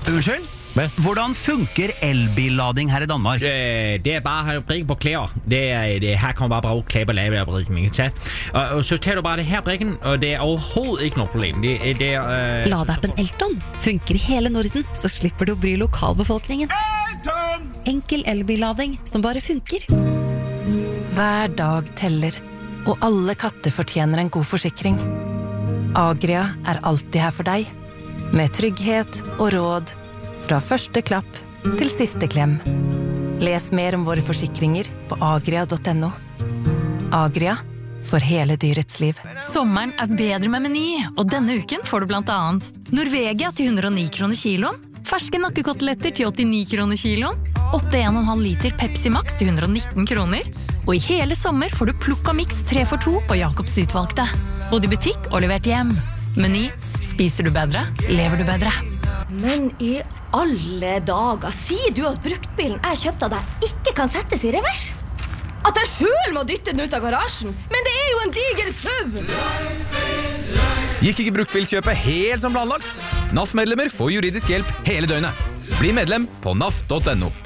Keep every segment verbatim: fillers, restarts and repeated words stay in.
Unnskyld? Men? Hvordan funker elbillading her i Danmark? Det, det er bare å brikke på klær. Det er, det, her kan man bare bruke klær på lave brikken. Og, og så tar du bare det her brikken, og det er overhovedet ikke noe problem. Det, det er, uh, Ladeappen Elton funker i hele Norden, så slipper du å bry lokalbefolkningen. Elton! Enkel elbillading som bare funker. Hver dag teller, og alle katter fortjener en god forsikring. Agria er alltid her for deg, med trygghet og råd fra første klapp til siste klem. Les mer om våre forsikringer på agria punktum no. Agria, for hele dyrets liv. Sommeren er bedre med Meny, og denne uken får du blant annet Norvegia til hundre og ni kroner kiloen, ferske nakkekoteletter til åttini kroner kiloen, åtte komma fem liter Pepsi Max til hundre og nitten kroner, og i hele sommer får du Plukka Mix tre for to på Jacobs utvalgte. Både i butikk og levert hjem. Meny. Spiser du bedre, lever du bedre. Men i alle dager, sier du at bruktbilen jeg kjøpte av deg ikke kan settes i revers? At jeg selv må dytte den ut av garasjen? Men det er jo en diger søvn! Gikk ikke bruktbilkjøpet helt som planlagt? N A F-medlemmer får juridisk hjelp hele døgnet. Bli medlem på N A F punktum no.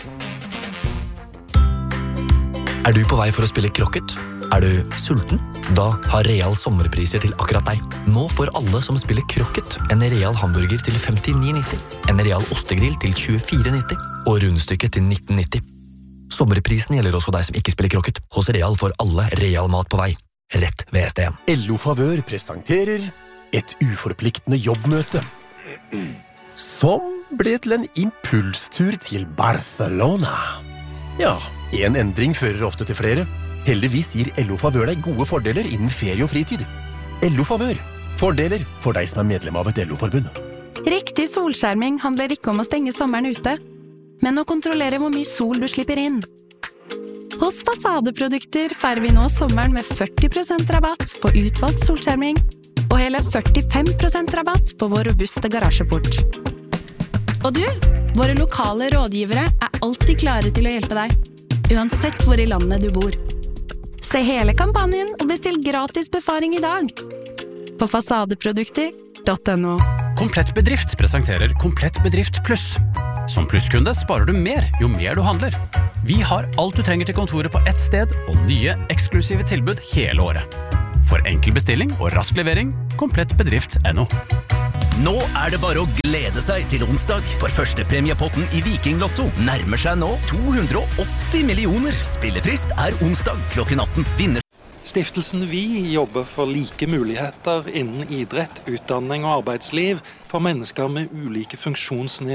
Er du på vei for å spille krokket? Er du sulten? Da har Real sommerpriser til akkurat deg. Nå får alle som spiller krokket en Real hamburger til femtini nitti, en Real ostegrill til tjuefire nitti og rundstykke til nitten nitti. Sommerprisen gjelder også deg som ikke spiller krokket. Hos Real får alle Real mat på vei. Rett ved S D en. L O Favør presenterer et uforpliktende jobbmøte som ble til en impulstur til Barcelona. Ja, en endring fører ofte til flere. Heldigvis gir L O Favør deg gode fordeler innen ferie og fritid. L O Favør. Fordeler for deg som er medlem av et L O-forbund. Riktig solskjerming handler ikke om å stenge sommeren ute, men å kontrollere hvor mye sol du slipper inn. Hos Fasadeprodukter feirer vi nå sommeren med førti prosent rabatt på utvalgt solskjerming, og hele førtifem prosent rabatt på vår robuste garasjeport. Og du, våre lokale rådgivere er alltid klare til å hjelpe deg, uansett hvor i landet du bor. Se hele kampanjen og bestill gratis befaring i dag på fasadeprodukter punktum no. Komplett Bedrift presenterer Komplett Bedrift Pluss. Som plusskunde sparer du mer jo mer du handler. Vi har alt du trenger til kontoret på ett sted, og nye, eksklusive tilbud hele året. For enkel bestilling og rask levering, komplett bedrift punktum no. Nå er det bare å glede seg til onsdag, for førstepremiepotten i Viking Lotto nærmer seg nå to hundre og åtti millioner. Spillefrist er onsdag klokken atten. Vinner. Stiftelsen Vi jobber for like muligheter innen idrett, utdanning og arbeidsliv for mennesker med ulike funksjonsnivåer.